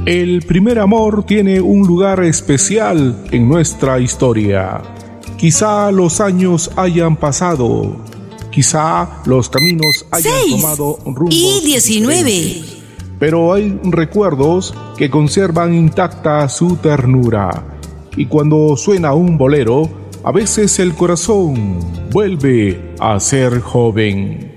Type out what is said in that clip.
El primer amor tiene un lugar especial en nuestra historia. Quizá los años hayan pasado, quizá los caminos hayan 6 tomado rumbos y 19. diferentes, pero hay recuerdos que conservan intacta su ternura. Y cuando suena un bolero, a veces el corazón vuelve a ser joven.